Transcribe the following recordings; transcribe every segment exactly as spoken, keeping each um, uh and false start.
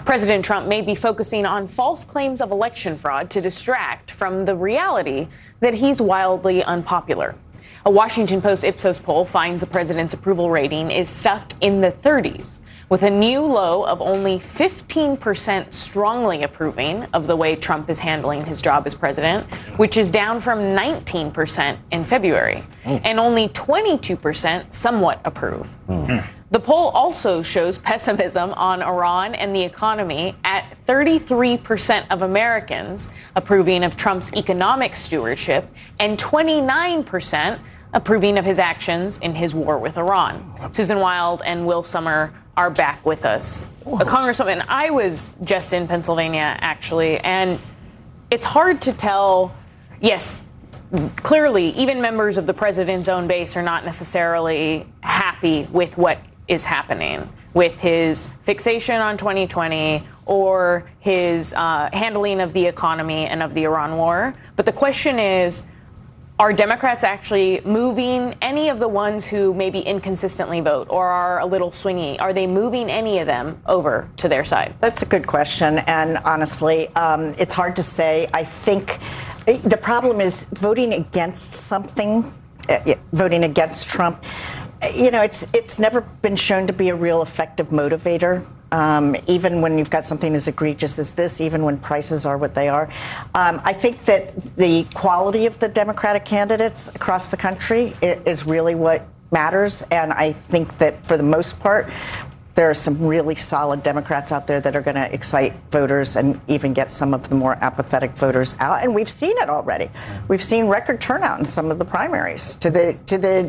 President Trump may be focusing on false claims of election fraud to distract from the reality that he's wildly unpopular. A Washington Post Ipsos poll finds the president's approval rating is stuck in the thirties, with a new low of only fifteen percent strongly approving of the way Trump is handling his job as president, which is down from nineteen percent in February, mm. and only twenty-two percent somewhat approve. Mm. The poll also shows pessimism on Iran and the economy at thirty-three percent of Americans approving of Trump's economic stewardship and twenty-nine percent approving of his actions in his war with Iran. Susan Wild and Will Sommer are back with us. A Congresswoman, I was just in Pennsylvania, actually, and it's hard to tell. Yes, clearly, even members of the president's own base are not necessarily happy with what is happening, with his fixation on twenty twenty or his uh, handling of the economy and of the Iran war. But the question is, are Democrats actually moving any of the ones who maybe inconsistently vote or are a little swingy? Are they moving any of them over to their side? That's a good question. And honestly, um, it's hard to say. I think the problem is voting against something, uh, voting against Trump. You know, it's it's never been shown to be a real effective motivator. Um, even when you've got something as egregious as this, even when prices are what they are. Um, I think that the quality of the Democratic candidates across the country is really what matters. And I think that for the most part, there are some really solid Democrats out there that are going to excite voters and even get some of the more apathetic voters out. And we've seen it already. We've seen record turnout in some of the primaries to the to the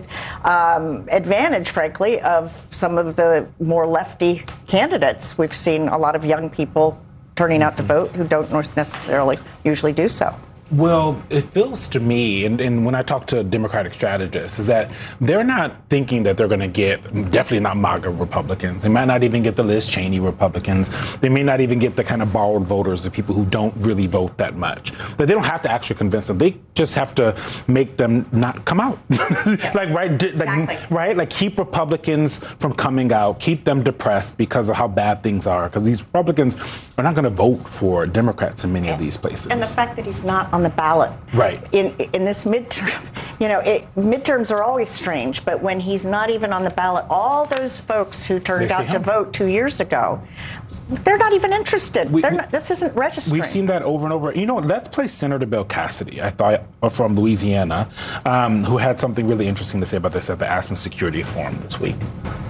um, advantage, frankly, of some of the more lefty candidates. We've seen a lot of young people turning out to vote who don't necessarily usually do so. Well, it feels to me, and, and when I talk to Democratic strategists, is that they're not thinking that they're going to get, definitely not MAGA Republicans. They might not even get the Liz Cheney Republicans. They may not even get the kind of borrowed voters, the people who don't really vote that much. But they don't have to actually convince them. They just have to make them not come out. like, right, exactly. like, right? Like, keep Republicans from coming out, keep them depressed because of how bad things are. Because these Republicans are not going to vote for Democrats in many and, of these places. And the fact that he's not on the ballot. Right. In in this midterm, you know, it, midterms are always strange, but when he's not even on the ballot, all those folks who turned out to vote two years ago, they're not even interested. We, they're not, this isn't registering. We've seen that over and over. You know, let's play Senator Bill Cassidy, I thought, from Louisiana, um, who had something really interesting to say about this at the Aspen Security Forum this week.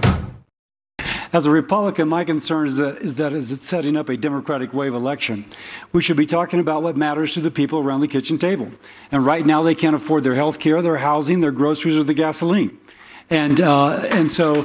As a Republican, my concern is that, is that is it setting up a Democratic wave election. We should be talking about what matters to the people around the kitchen table. And right now, they can't afford their health care, their housing, their groceries, or the gasoline. And uh, and so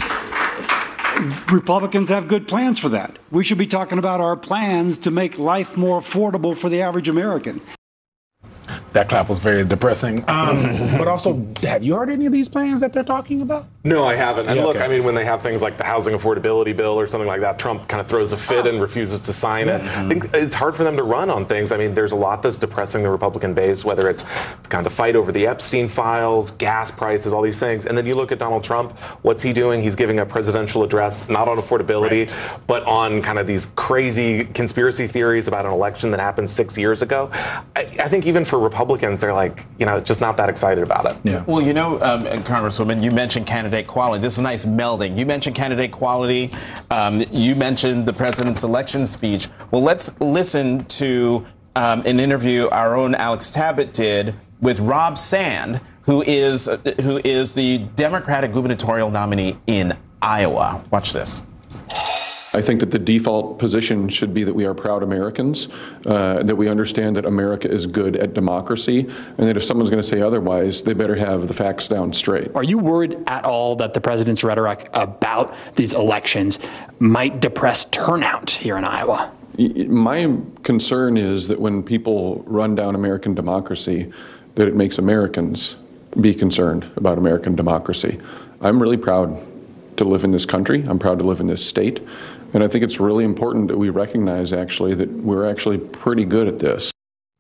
Republicans have good plans for that. We should be talking about our plans to make life more affordable for the average American. That clap was very depressing. Um, but also, have you heard any of these plans that they're talking about? No, I haven't. And yeah, look, okay. I mean, when they have things like the housing affordability bill or something like that, Trump kind of throws a fit oh. and refuses to sign it. Mm-hmm. I think it's hard for them to run on things. I mean, there's a lot that's depressing the Republican base, whether it's kind of the fight over the Epstein files, gas prices, all these things. And then you look at Donald Trump, what's he doing? He's giving a presidential address, not on affordability, right. but on kind of these crazy conspiracy theories about an election that happened six years ago. I, I think even for Republicans, they're like, you know, just not that excited about it. Yeah. Well, you know, um, Congresswoman, you mentioned candidate quality. This is a nice melding. You mentioned candidate quality. Um, you mentioned the president's election speech. Well, let's listen to um, an interview our own Alex Tabbitt did with Rob Sand, who is uh, who is the Democratic gubernatorial nominee in Iowa. Watch this. I think that the default position should be that we are proud Americans, uh, that we understand that America is good at democracy, and that if someone's going to say otherwise, they better have the facts down straight. Are you worried at all that the president's rhetoric about these elections might depress turnout here in Iowa? My concern is that when people run down American democracy, that it makes Americans be concerned about American democracy. I'm really proud to live in this country. I'm proud to live in this state. And I think it's really important that we recognize, actually, that we're actually pretty good at this.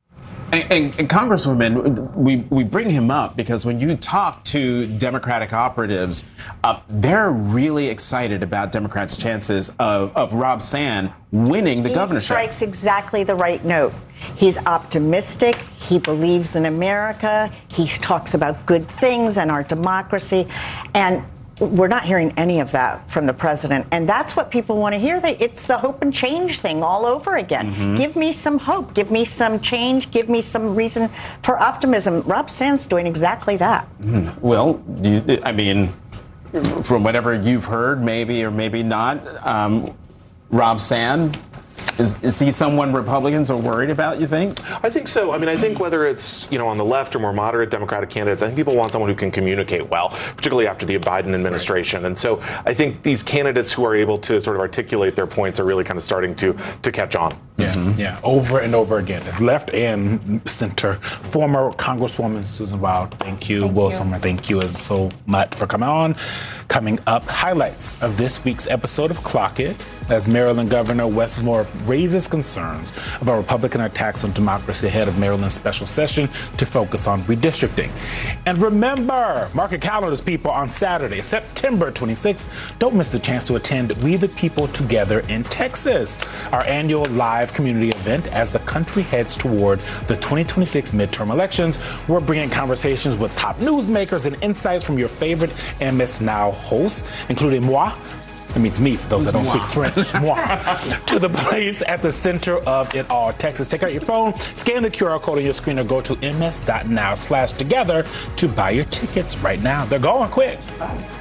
And, and, and Congresswoman, we, we bring him up because when you talk to Democratic operatives, uh, they're really excited about Democrats' chances of, of Rob Sand winning the he governorship. He strikes exactly the right note. He's optimistic. He believes in America. He talks about good things and our democracy. And we're not hearing any of that from the president. And that's what people want to hear. It's the hope and change thing all over again. Mm-hmm. Give me some hope. Give me some change. Give me some reason for optimism. Rob Sand's doing exactly that. Mm. Well, you, I mean, from whatever you've heard, maybe or maybe not, um, Rob Sand, Is, is he someone Republicans are worried about, you think? I think so. I mean, I think whether it's, you know, on the left or more moderate Democratic candidates, I think people want someone who can communicate well, particularly after the Biden administration. Right. And so I think these candidates who are able to sort of articulate their points are really kind of starting to to catch on. Yeah, mm-hmm. yeah, over and over again, left and center. Former Congresswoman Susan Wild, thank you. Thank Will you. Sommer, thank you as so much for coming on. Coming up, highlights of this week's episode of Clock It, as Maryland Governor Wes Moore raises concerns about Republican attacks on democracy ahead of Maryland's special session to focus on redistricting. And remember, mark your calendars, people, on Saturday, September twenty-sixth. Don't miss the chance to attend We the People Together in Texas, our annual live community event as the country heads toward the twenty twenty-six midterm elections. We're bringing conversations with top newsmakers and insights from your favorite M S Now hosts, including moi. It means me, for those that don't speak French. Moi. To the place at the center of it all, Texas. Take out your phone, scan the Q R code on your screen, or go to ms.now slash together to buy your tickets right now. They're going quick.